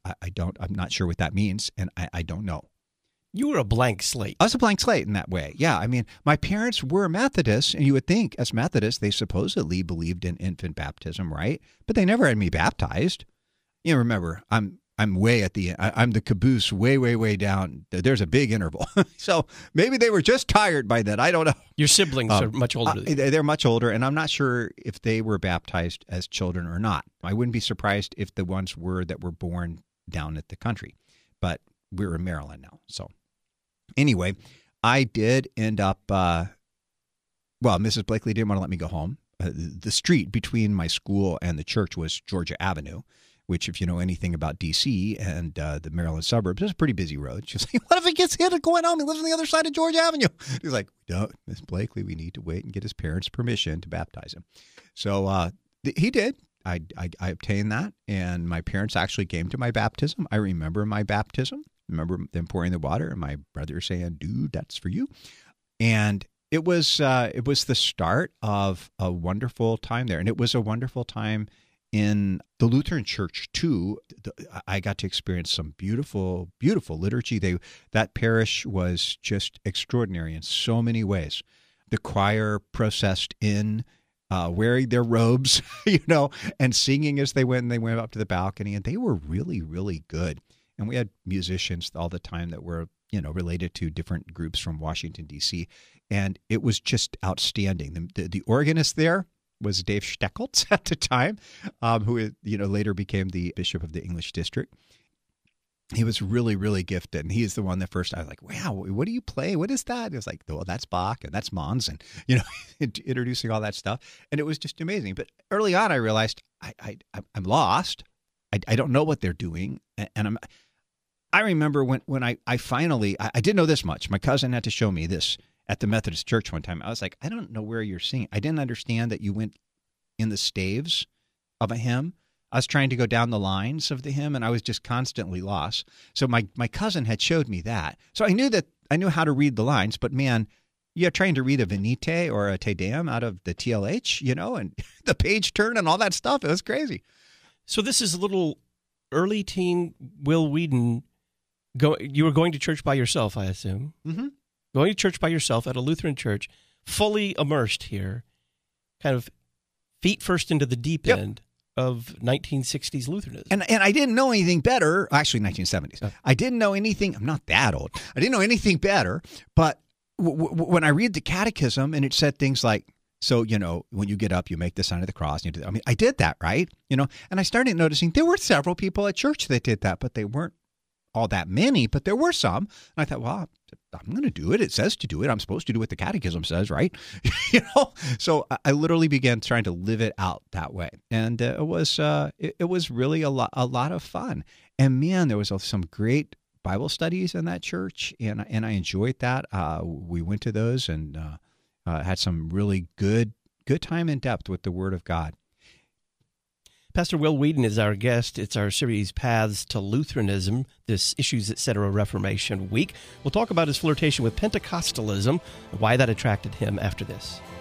I'm not sure what that means, and I don't know. You were a blank slate. I was a blank slate in that way. Yeah, I mean, my parents were Methodists, and you would think as Methodists, they supposedly believed in infant baptism, right? But they never had me baptized. You know, remember, I'm way at the end. I'm the caboose way down. There's a big interval. So maybe they were just tired by then. I don't know. Your siblings are much older than you. They're much older, and I'm not sure if they were baptized as children or not. I wouldn't be surprised if the ones were that were born down at the country. But we're in Maryland now. So anyway, I did end up, Mrs. Blakely didn't want to let me go home. The street between my school and the church was Georgia Avenue, which, if you know anything about D.C. and the Maryland suburbs, is a pretty busy road. She's like, what if he gets hit going home? He lives on the other side of Georgia Avenue. He's like, no, Miss Blakely, we need to wait and get his parents' permission to baptize him. So he did. I obtained that, and my parents actually came to my baptism. I remember my baptism. I remember them pouring the water, and my brother saying, dude, that's for you. And it was the start of a wonderful time there, and it was a wonderful time in the Lutheran Church too. I got to experience some beautiful, beautiful liturgy. That parish was just extraordinary in so many ways. The choir processed in, wearing their robes, and singing as they went up to the balcony, and they were really, really good. And we had musicians all the time that were, related to different groups from Washington, D.C., and it was just outstanding. The organist there was Dave Steckeltz at the time, who later became the bishop of the English district. He was really, really gifted, and he's the one that first I was like, wow, what do you play? What is that? And it was like, well, that's Bach, and that's Mons, and, introducing all that stuff. And it was just amazing. But early on, I realized I'm lost. I don't know what they're doing. And I remember when I finally didn't know this much. My cousin had to show me this at the Methodist Church one time. I was like, I don't know where you're singing. I didn't understand that you went in the staves of a hymn. I was trying to go down the lines of the hymn, and I was just constantly lost. So my cousin had showed me that. So I knew how to read the lines, but man, you're trying to read a Venite or a Te Deum out of the TLH, and the page turn and all that stuff. It was crazy. So this is a little early teen Will Weedon. You were going to church by yourself, I assume. Mm-hmm. Going to church by yourself at a Lutheran church, fully immersed here, kind of feet first into the deep end of 1960s Lutheranism. And I didn't know anything better. Actually, 1970s. Oh. I didn't know anything. I'm not that old. I didn't know anything better. But when I read the catechism and it said things like, so, when you get up, you make the sign of the cross. And I did that, right? And I started noticing there were several people at church that did that, but they weren't all that many, but there were some. And I thought, well, I'm going to do it. It says to do it. I'm supposed to do what the catechism says, right? So I literally began trying to live it out that way. And it was really a lot of fun. And man, there was some great Bible studies in that church. And I enjoyed that. We went to those and had some really good time in depth with the Word of God. Pastor Will Weedon is our guest. It's our series, Paths to Lutheranism, this Issues Etc. Reformation Week. We'll talk about his flirtation with Pentecostalism and why that attracted him after this.